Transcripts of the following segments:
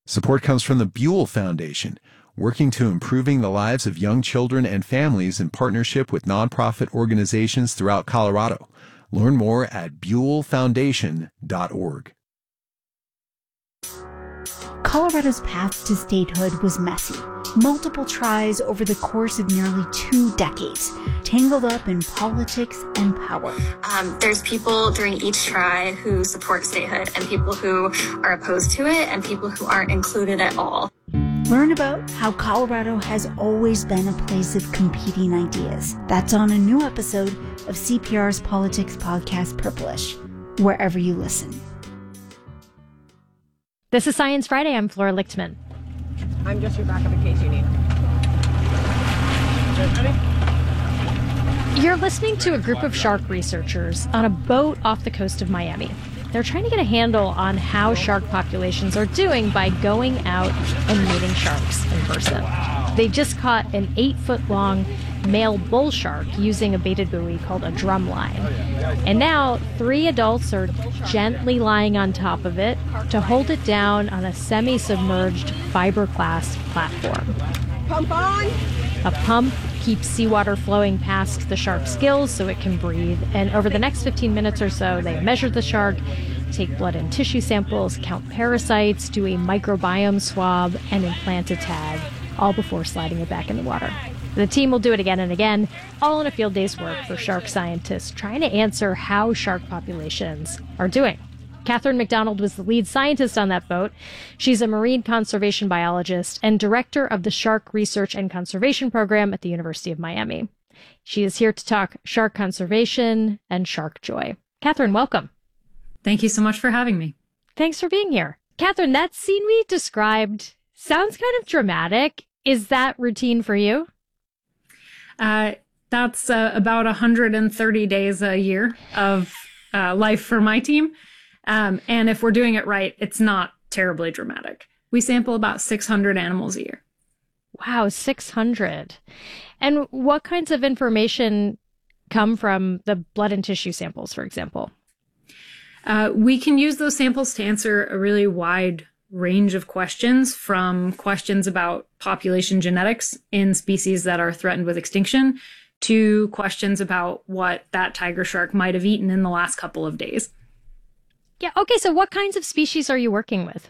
Support comes from the Buell Foundation, working to improving the lives of young children and families in partnership with nonprofit organizations throughout Colorado. Learn more at buellfoundation.org. Colorado's path to statehood was messy. Multiple tries over the course of nearly 2 decades, tangled up in politics and power. There's people during each try who support statehood and people who are opposed to it and people who aren't included at all. Learn about how Colorado has always been a place of competing ideas. That's on a new episode of CPR's politics podcast, Purplish, wherever you listen. This is Science Friday. I'm Flora Lichtman. I'm just your backup in case you need. Ready? You're listening to a group of shark researchers on a boat off the coast of Miami. They're trying to get a handle on how shark populations are doing by going out and meeting sharks in person. They just caught an 8-foot-long male bull shark using a baited buoy called a drum line. And now 3 adults are gently lying on top of it to hold it down on a semi-submerged fiberglass platform. Pump on! A pump keeps seawater flowing past the shark's gills so it can breathe. And over the next 15 minutes or so, they measure the shark, take blood and tissue samples, count parasites, do a microbiome swab, and implant a tag, all before sliding it back in the water. The team will do it again and again, all in a field day's work for shark scientists trying to answer how shark populations are doing. Catherine McDonald was the lead scientist on that boat. She's a marine conservation biologist and director of the Shark Research and Conservation Program at the University of Miami. She is here to talk shark conservation and shark joy. Catherine, welcome. Thank you so much for having me. Thanks for being here. Catherine, that scene we described sounds kind of dramatic. Is that routine for you? That's about 130 days a year of life for my team. And if we're doing it right, it's not terribly dramatic. We sample about 600 animals a year. Wow, 600. And what kinds of information come from the blood and tissue samples, for example? We can use those samples to answer a really wide range of questions, from questions about population genetics in species that are threatened with extinction to questions about what that tiger shark might have eaten in the last couple of days. Yeah. Okay. So what kinds of species are you working with?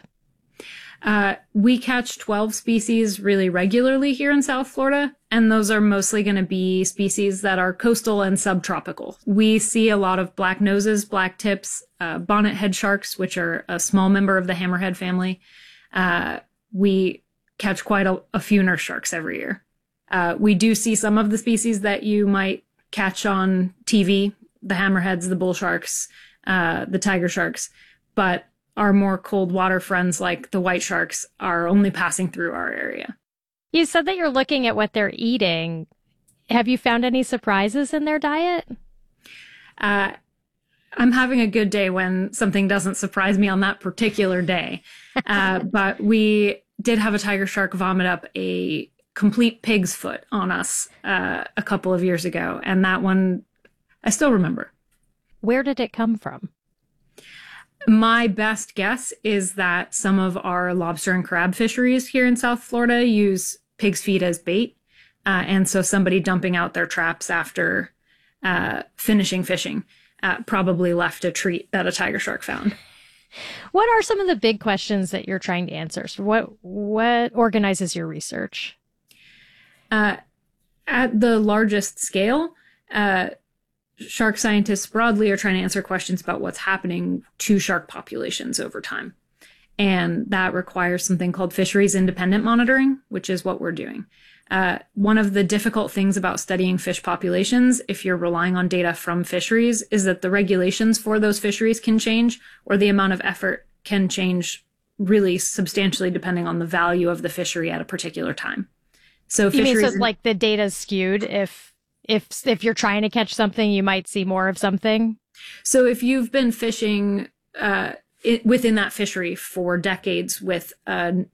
We catch 12 species really regularly here in South Florida, and those are mostly going to be species that are coastal and subtropical. We see a lot of black noses, black tips, bonnet head sharks, which are a small member of the hammerhead family. We catch quite a few nurse sharks every year. We do see some of the species that you might catch on TV, the hammerheads, the bull sharks, the tiger sharks, but our more cold water friends like the white sharks are only passing through our area. You said that you're looking at what they're eating. Have you found any surprises in their diet? I'm having a good day when something doesn't surprise me on that particular day. But we did have a tiger shark vomit up a complete pig's foot on us a couple of years ago. And that one, I still remember. Where did it come from? My best guess is that some of our lobster and crab fisheries here in South Florida use pig's feet as bait. And so somebody dumping out their traps after finishing fishing probably left a treat that a tiger shark found. What are some of the big questions that you're trying to answer? So what organizes your research? At the largest scale, shark scientists broadly are trying to answer questions about what's happening to shark populations over time. And that requires something called fisheries independent monitoring, which is what we're doing. One of the difficult things about studying fish populations, if you're relying on data from fisheries, is that the regulations for those fisheries can change, or the amount of effort can change really substantially depending on the value of the fishery at a particular time. So you mean so like the data's skewed? If you're trying to catch something, you might see more of something? So if you've been fishing within that fishery for decades with a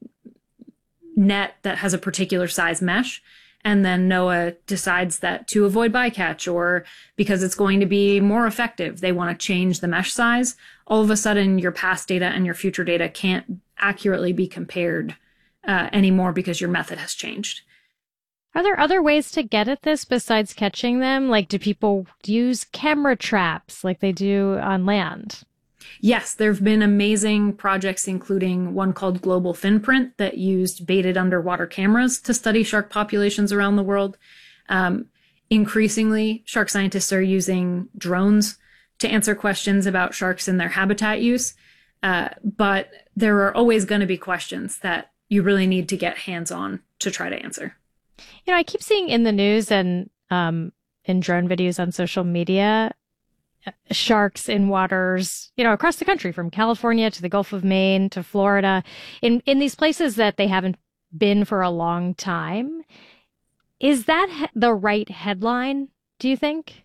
net that has a particular size mesh, and then NOAA decides that to avoid bycatch or because it's going to be more effective, they want to change the mesh size, all of a sudden your past data and your future data can't accurately be compared anymore because your method has changed. Are there other ways to get at this besides catching them? Like, do people use camera traps like they do on land? Yes, there have been amazing projects, including one called Global Finprint that used baited underwater cameras to study shark populations around the world. Increasingly, shark scientists are using drones to answer questions about sharks and their habitat use. But there are always going to be questions that you really need to get hands-on to try to answer. You know, I keep seeing in the news and in drone videos on social media, sharks in waters, you know, across the country, from California to the Gulf of Maine to Florida, in these places that they haven't been for a long time. Is that the right headline, do you think?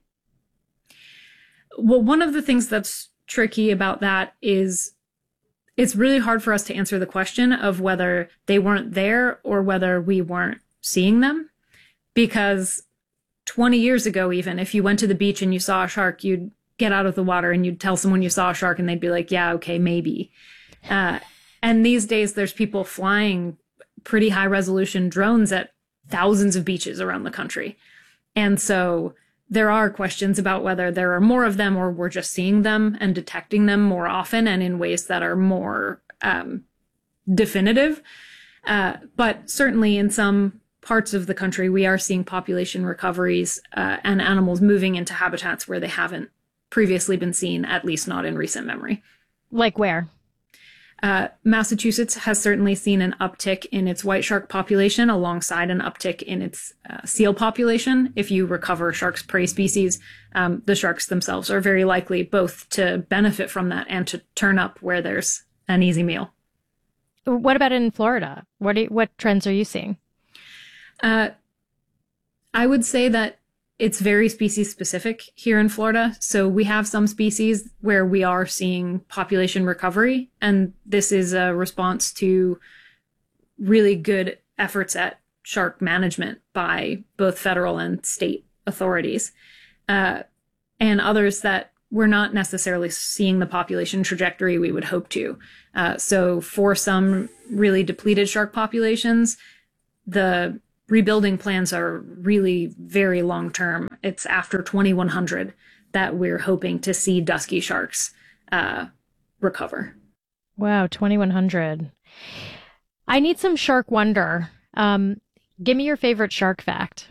Well, one of the things that's tricky about that is it's really hard for us to answer the question of whether they weren't there or whether we weren't seeing them. Because 20 years ago, even, if you went to the beach and you saw a shark, you'd get out of the water and you'd tell someone you saw a shark and they'd be like, yeah, okay, maybe. And these days there's people flying pretty high resolution drones at thousands of beaches around the country. And so there are questions about whether there are more of them or we're just seeing them and detecting them more often and in ways that are more definitive. But certainly in some parts of the country, we are seeing population recoveries and animals moving into habitats where they haven't previously been seen, at least not in recent memory. Like where? Massachusetts has certainly seen an uptick in its white shark population alongside an uptick in its seal population. If you recover sharks' prey species, the sharks themselves are very likely both to benefit from that and to turn up where there's an easy meal. What about in Florida? What trends are you seeing? I would say that it's very species specific here in Florida. So we have some species where we are seeing population recovery, and this is a response to really good efforts at shark management by both federal and state authorities. And others that we're not necessarily seeing the population trajectory we would hope to. So for some really depleted shark populations, the rebuilding plans are really very long term. It's after 2100 that we're hoping to see dusky sharks recover. Wow, 2100. I need some shark wonder. Give me your favorite shark fact.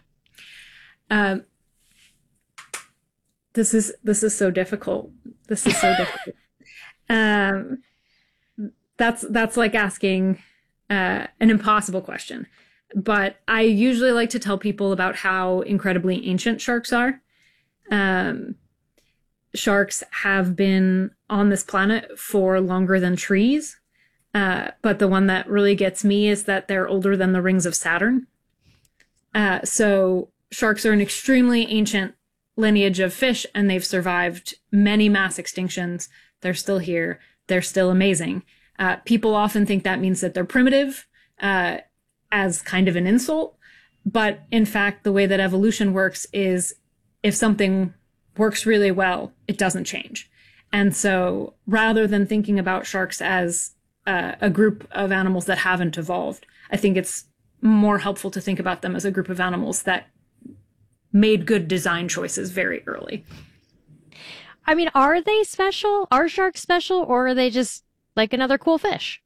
This is so difficult. This is so difficult. That's like asking an impossible question. But I usually like to tell people about how incredibly ancient sharks are. Sharks have been on this planet for longer than trees. But the one that really gets me is that they're older than the rings of Saturn. So sharks are an extremely ancient lineage of fish, and they've survived many mass extinctions. They're still here. They're still amazing. People often think that means that they're primitive, as kind of an insult. But in fact, the way that evolution works is if something works really well, it doesn't change. And so rather than thinking about sharks as a group of animals that haven't evolved, I think it's more helpful to think about them as a group of animals that made good design choices very early. I mean, are they special? Are sharks special, or are they just like another cool fish?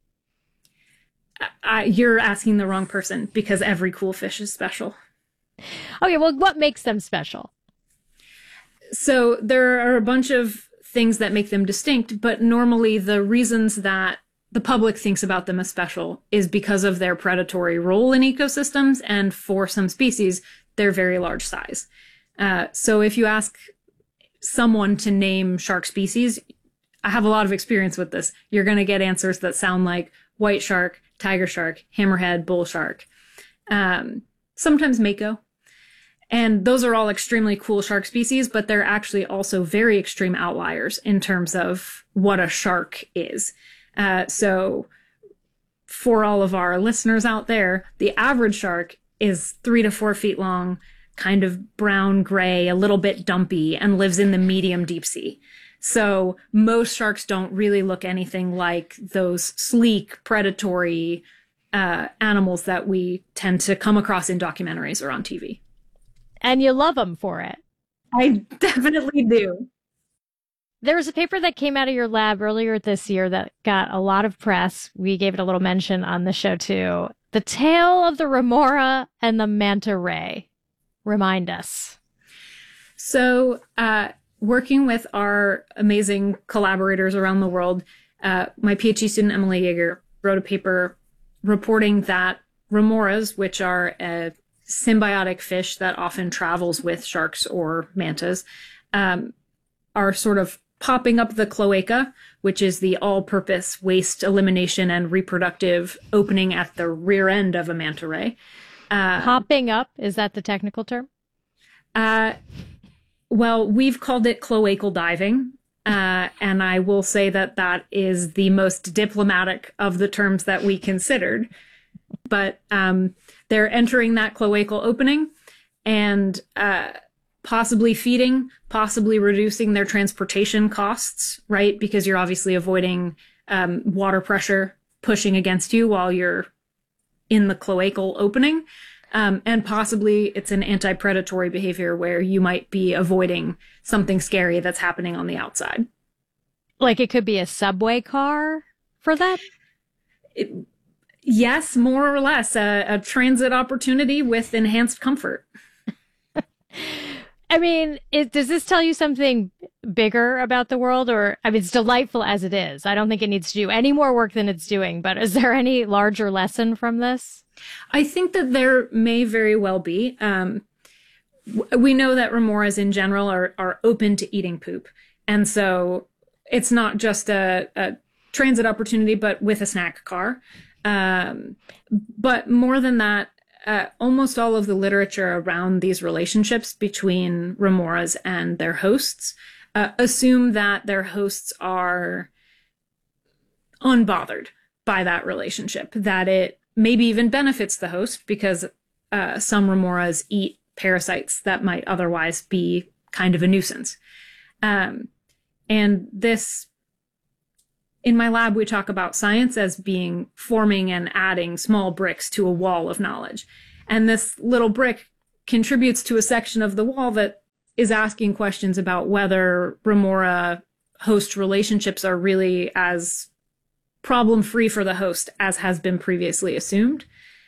You're asking the wrong person, because every cool fish is special. Okay, well, what makes them special? So there are a bunch of things that make them distinct, but normally the reasons that the public thinks about them as special is because of their predatory role in ecosystems, and for some species, their very large size. So if you ask someone to name shark species, I have a lot of experience with this, you're going to get answers that sound like white shark, tiger shark, hammerhead, bull shark, sometimes mako. And those are all extremely cool shark species, but they're actually also very extreme outliers in terms of what a shark is. So for all of our listeners out there, the average shark is 3 to 4 feet long, kind of brown gray, a little bit dumpy, and lives in the medium deep sea. So most sharks don't really look anything like those sleek, predatory animals that we tend to come across in documentaries or on TV. And you love them for it. I definitely do. There was a paper that came out of your lab earlier this year that got a lot of press. We gave it a little mention on the show too. The tale of the remora and the manta ray. Remind us. So, working with our amazing collaborators around the world, my PhD student, Emily Yeager, wrote a paper reporting that remoras, which are a symbiotic fish that often travels with sharks or mantas, are sort of popping up the cloaca, which is the all-purpose waste elimination and reproductive opening at the rear end of a manta ray. Popping up, is that the technical term? Well, we've called it cloacal diving, and I will say that that is the most diplomatic of the terms that we considered. But they're entering that cloacal opening and possibly feeding, possibly reducing their transportation costs, right? Because you're obviously avoiding water pressure pushing against you while you're in the cloacal opening. And possibly it's an anti-predatory behavior where you might be avoiding something scary that's happening on the outside. Like it could be a subway car for that? Yes, more or less. A transit opportunity with enhanced comfort. I mean, does this tell you something bigger about the world? Or, I mean, it's delightful as it is. I don't think it needs to do any more work than it's doing. But is there any larger lesson from this? I think that there may very well be. We know that remoras in general are open to eating poop. And so it's not just a transit opportunity, but with a snack car. But more than that, almost all of the literature around these relationships between remoras and their hosts assume that their hosts are unbothered by that relationship, that it maybe even benefits the host because some remoras eat parasites that might otherwise be kind of a nuisance. And this, in my lab, we talk about science as being forming and adding small bricks to a wall of knowledge. And this little brick contributes to a section of the wall that is asking questions about whether remora host relationships are really as problem-free for the host as has been previously assumed.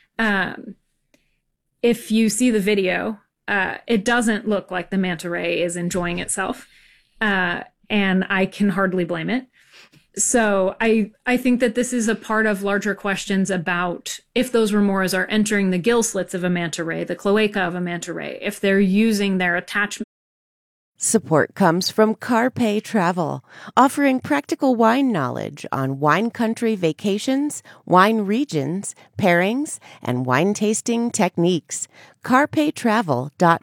If you see the video, it doesn't look like the manta ray is enjoying itself. And I can hardly blame it. So I think that this is a part of larger questions about if those remoras are entering the gill slits of a manta ray, the cloaca of a manta ray, if they're using their attachment. Support comes from Carpe Travel, offering practical wine knowledge on wine country vacations, wine regions, pairings, and wine tasting techniques. CarpeTravel.com